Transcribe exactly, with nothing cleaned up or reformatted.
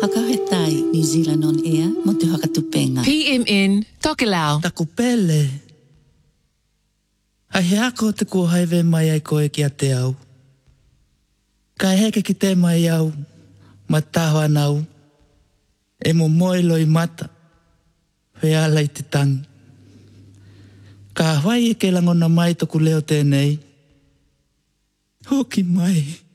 Hakahetai, New Zealand on air, mo te hakatupenga. P M N, Tokelau. Taku pele. Ai he ako te kua haive mai ai koe ki a te au. Kai heke ki te mai au, ma taho anau. E mo moelo i mata, whea ala i te tangi. Ka hawai e ke langona mai toku leo tēnei. Hoki mai.